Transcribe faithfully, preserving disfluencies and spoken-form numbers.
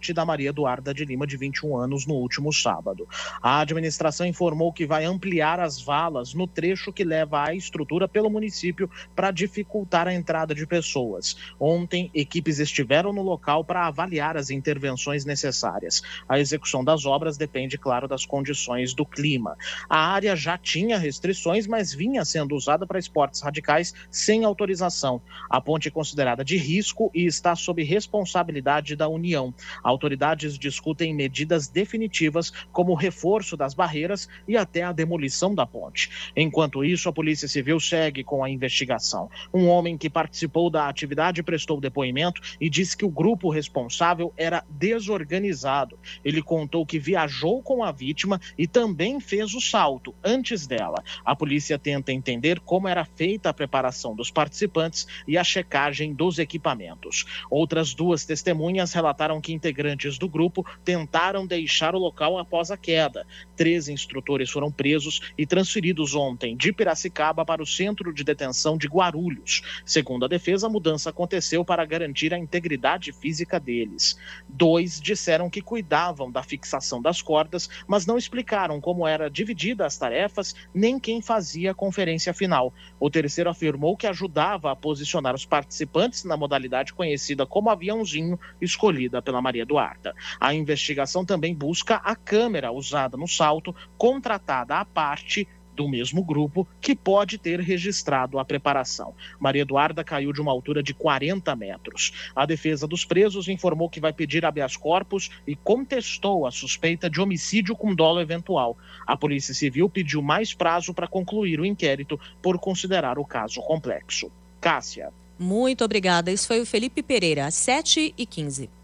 morte da Maria Eduarda de Lima, de vinte e um anos, no último sábado. A administração informou que vai ampliar as valas no trecho que leva à estrutura pelo município para dificultar a entrada de pessoas. Ontem, equipes estiveram no local para avaliar as intervenções necessárias. A execução das obras depende, claro, das condições do clima. A área já tinha restrições, mas vinha sendo usada para esportes radicais sem autorização. A ponte é considerada de risco e está sob responsabilidade da União. Autoridades discutem medidas definitivas, como o reforço das barreiras e até a demolição da ponte. Enquanto isso, a Polícia Civil segue com a investigação. Um homem que participou da atividade prestou depoimento e disse que o grupo responsável era desorganizado. Ele contou que viajou com a vítima e também fez o salto antes dela. A polícia tenta entender como era feita a preparação dos participantes e a checagem dos equipamentos. Outras duas testemunhas relataram que integrantes do grupo tentaram deixar o local após a queda. Três instrutores foram presos e transferidos ontem de Piracicaba para o centro de detenção de Guarulhos. Segundo a defesa, a mudança aconteceu para garantir a integridade física deles. Dois disseram que cuidavam da fixação das cordas, mas não explicaram como era dividida as tarefas, nem quem fazia a conferência final. O terceiro afirmou que ajudava a posicionar os participantes na modalidade conhecida como aviãozinho, escolhida pela Maria Eduarda. A investigação também busca a câmera usada no salto, contratada à parte do mesmo grupo, que pode ter registrado a preparação. Maria Eduarda caiu de uma altura de quarenta metros. A defesa dos presos informou que vai pedir habeas corpus e contestou a suspeita de homicídio com dolo eventual. A Polícia Civil pediu mais prazo para concluir o inquérito por considerar o caso complexo. Cássia. Muito obrigada. Isso foi o Felipe Pereira, às sete e quinze.